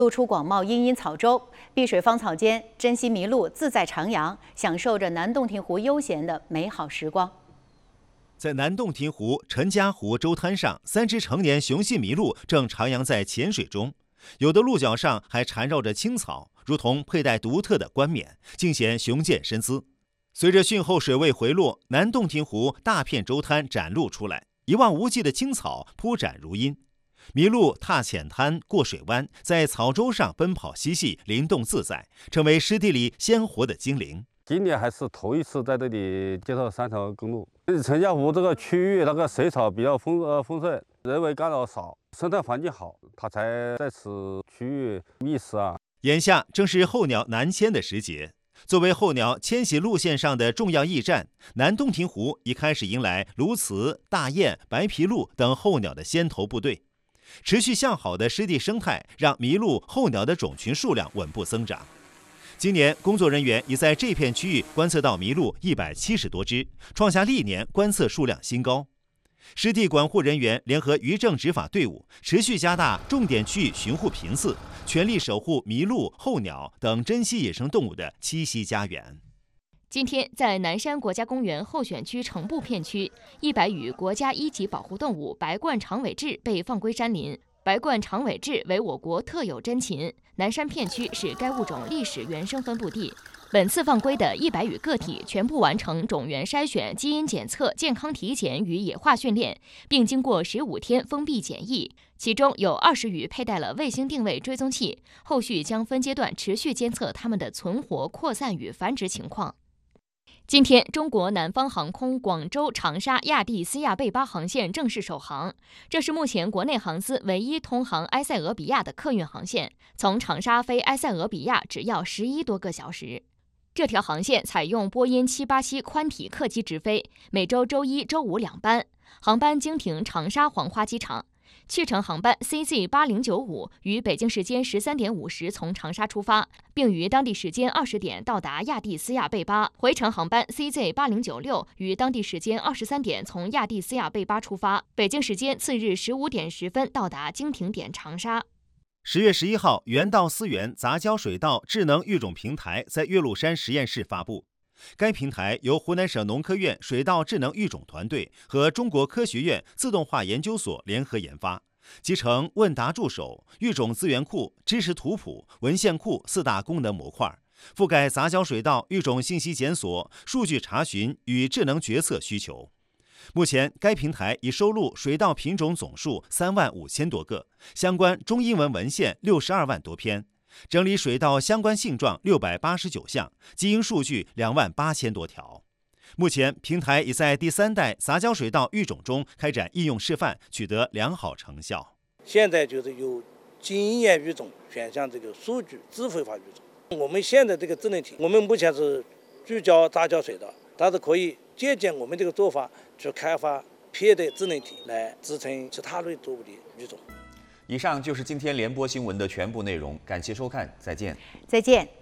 露出广袤茵茵草洲，碧水芳草间，珍稀麋鹿自在徜徉，享受着南洞庭湖悠闲的美好时光。 在南洞庭湖陈家湖洲滩上，3只成年雄性麋鹿正徜徉在浅水中，有的鹿角上还缠绕着青草，如同佩戴独特的冠冕，尽显雄健身姿。随着汛后水位回落，南洞庭湖大片洲滩展露出来，一望无际的青草铺展如茵。麋鹿踏浅滩过水湾，在草洲上奔跑嬉戏，灵动自在，成为湿地里鲜活的精灵。 今年还是头一次在这里介绍3条公路。陈家湖这个区域，那个水草比较丰盛，人为干扰少，生态环境好，它才在此区域觅食啊。 眼下正是候鸟南迁的时节，作为候鸟迁徙路线上的重要驿站，南洞庭湖已开始迎来鸬鹚、大雁、白皮鹭等候鸟的先头部队。持续向好的湿地生态，让麋鹿、候鸟的种群数量稳步增长。今年，工作人员已在这片区域观测到麋鹿170多只，创下历年观测数量新高。湿地管护人员联合渔政执法队伍，持续加大重点区域巡护频次，全力守护麋鹿、候鸟等珍稀野生动物的栖息家园。 今天，在南山国家公园候选区城部片区，100羽国家1级保护动物白冠长尾雉被放归山林。白冠长尾雉为我国特有珍禽，南山片区是该物种历史原生分布地。本次放归的100羽个体全部完成种源筛选、基因检测、健康体检与野化训练，并经过15天封闭检疫。其中有20羽佩戴了卫星定位追踪器，后续将分阶段持续监测它们的存活、扩散与繁殖情况。今天，中国南方航空广州长沙亚的斯亚贝巴航线正式首航，这是目前国内航司唯一通航埃塞俄比亚的客运航线，从长沙飞埃塞俄比亚只要11多个小时。这条航线采用波音787宽体客机直飞，每周周一、周五2班，航班经停长沙黄花机场。去程航班 CZ8095 于北京时间13点50从长沙出发，并于当地时间20点到达亚的斯亚贝巴。回程航班 CZ8096 于当地时间23点从亚的斯亚贝巴出发，北京时间次日15点10分到达经停点长沙。 10月11号，原稻思源杂交水稻智能育种平台在岳麓山实验室发布。该平台由湖南省农科院水稻智能育种团队和中国科学院自动化研究所联合研发，集成问答助手、育种资源库、知识图谱、文献库4大功能模块，覆盖杂交水稻育种信息检索、数据查询与智能决策需求。目前，该平台已收录水稻品种总数3万5千多个，相关中英文文献62万多篇，整理水稻相关性状689项，基因数据2万8千多条。目前，平台已在第3代杂交水稻育种中开展应用示范，取得良好成效。 现在就是由经验育种转向这个数据智慧化育种。我们现在这个智能体，我们目前是聚焦杂交水稻，但是可以借鉴我们这个做法，去开发别的智能体来支撑其他类作物的育种。 以上就是今天联播新闻的全部内容，感谢收看，再见。 再见。